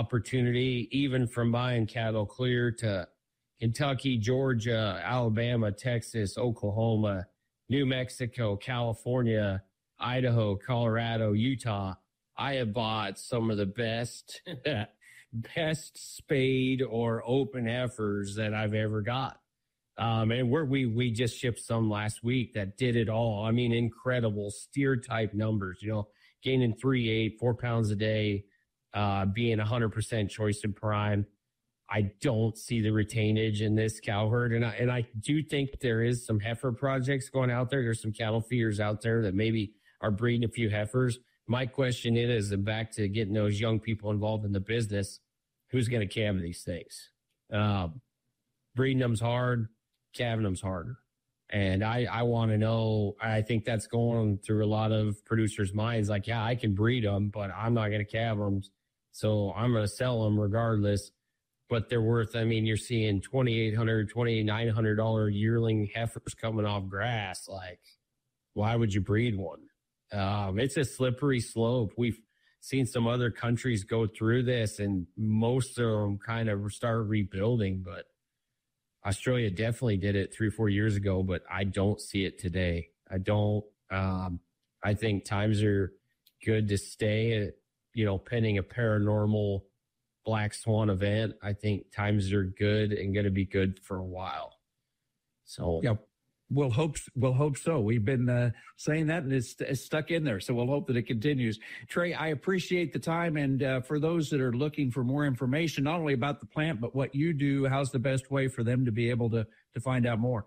opportunity, even from buying cattle clear to Kentucky, Georgia, Alabama, Texas, Oklahoma, New Mexico, California, Idaho, Colorado, Utah. I have bought some of the best, best spayed or open heifers that I've ever got. And we just shipped some last week that did it all. I mean, incredible steer type numbers, gaining 3, 8, 4 pounds a day, being 100% choice and prime. I don't see the retainage in this cow herd. And I do think there is some heifer projects going out there. There's some cattle feeders out there that maybe are breeding a few heifers. My question is, and back to getting those young people involved in the business, who's going to calve these things? Breeding them's hard, calving them's harder. And I want to know, I think that's going through a lot of producers' minds. Like, yeah, I can breed them, but I'm not going to calve them. So I'm going to sell them regardless. But they're worth, you're seeing $2,800, $2,900 yearling heifers coming off grass. Like, why would you breed one? It's a slippery slope. We've seen some other countries go through this, and most of them kind of start rebuilding. But Australia definitely did it 3 or 4 years ago, but I don't see it today. I don't. I think times are good to stay, pending a paranormal black swan event. I think times are good and going to be good for a while. So, yeah. We'll hope so. We've been saying that, and it's stuck in there. So we'll hope that it continues. Trey, I appreciate the time. And for those that are looking for more information, not only about the plant, but what you do, how's the best way for them to be able to find out more?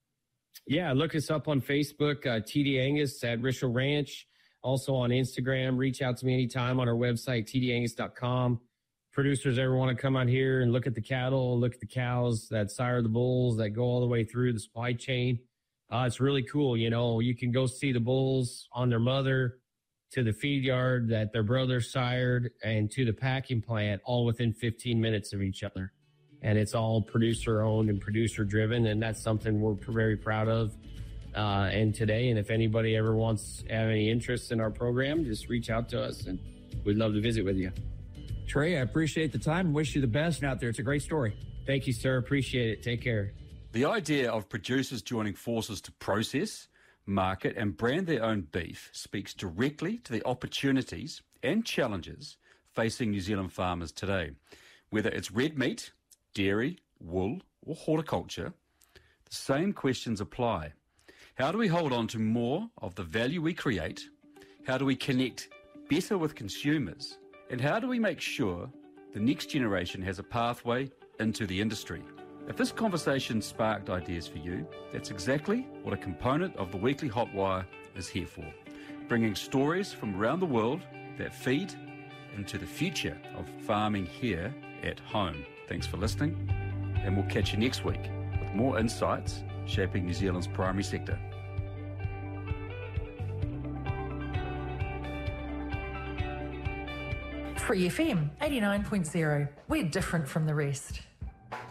Yeah, look us up on Facebook, TD Angus at Rishel Ranch. Also on Instagram. Reach out to me anytime on our website, tdangus.com. Producers ever want to come out here and look at the cattle, look at the cows that sire the bulls that go all the way through the supply chain. It's really cool. You can go see the bulls on their mother, to the feed yard that their brother sired, and to the packing plant, all within 15 minutes of each other. And it's all producer owned and producer driven. And that's something we're very proud of. And today, and if anybody ever wants to have any interest in our program, just reach out to us and we'd love to visit with you. Trey, I appreciate the time and wish you the best out there. It's a great story. Thank you, sir. Appreciate it. Take care. The idea of producers joining forces to process, market and brand their own beef speaks directly to the opportunities and challenges facing New Zealand farmers today. Whether it's red meat, dairy, wool or horticulture, the same questions apply. How do we hold on to more of the value we create? How do we connect better with consumers? And how do we make sure the next generation has a pathway into the industry? If this conversation sparked ideas for you, that's exactly what a component of the Weekly Hotwire is here for. Bringing stories from around the world that feed into the future of farming here at home. Thanks for listening, and we'll catch you next week with more insights shaping New Zealand's primary sector. Free FM 89.0. We're different from the rest.